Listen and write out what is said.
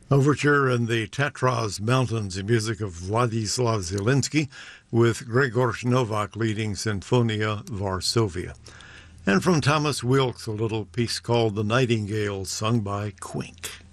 Overture in the Tatras Mountains, music of Vladislav Zelinsky, with Gregor Novak leading Sinfonia Varsovia. And from Thomas Wilkes, a little piece called The Nightingale, sung by Quink.